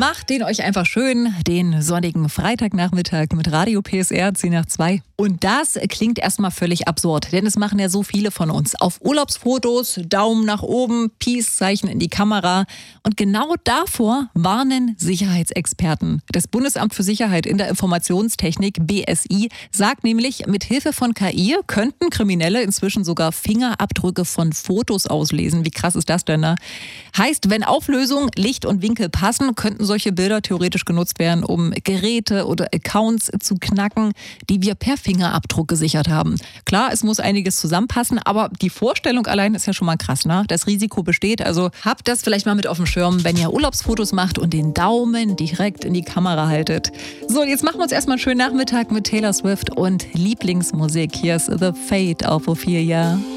Macht den euch einfach schön, den sonnigen Freitagnachmittag mit Radio PSR 10 nach 2. Und das klingt erstmal völlig absurd, denn es machen ja so viele von uns. Auf Urlaubsfotos, Daumen nach oben, Peace-Zeichen in die Kamera. Und genau davor warnen Sicherheitsexperten. Das Bundesamt für Sicherheit in der Informationstechnik, BSI, sagt nämlich, mit Hilfe von KI könnten Kriminelle inzwischen sogar Fingerabdrücke von Fotos auslesen. Wie krass ist das denn, ne? Heißt, wenn Auflösung, Licht und Winkel passen, könnten solche Bilder theoretisch genutzt werden, um Geräte oder Accounts zu knacken, die wir per Fingerabdruck gesichert haben. Klar, es muss einiges zusammenpassen, aber die Vorstellung allein ist ja schon mal krass, ne? Das Risiko besteht, also habt das vielleicht mal mit auf dem Schirm, wenn ihr Urlaubsfotos macht und den Daumen direkt in die Kamera haltet. So, jetzt machen wir uns erstmal einen schönen Nachmittag mit Taylor Swift und Lieblingsmusik. Hier ist The Fate auf Ophelia.